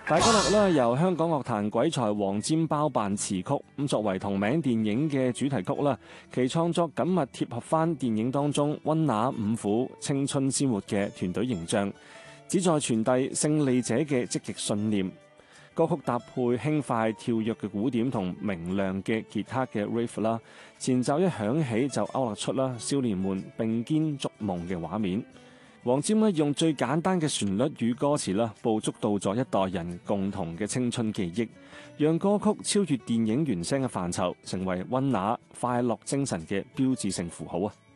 大家樂啦，由香港樂壇鬼才黃霑包辦詞曲，咁作為同名電影嘅主題曲啦，其創作緊密貼合翻電影當中溫拿五虎、青春鮮活嘅團隊形象，旨在傳遞勝利者嘅積極信念。歌曲搭配輕快跳躍嘅鼓點同明亮嘅吉他嘅 riff 啦，前奏一響起就勾勒出啦少年們並肩築夢嘅畫面。黃霑咧用最簡單嘅旋律與歌詞啦，捕捉到咗一代人共同嘅青春記憶，讓歌曲超越電影原聲嘅範疇，成為溫拿快樂精神嘅標誌性符號啊！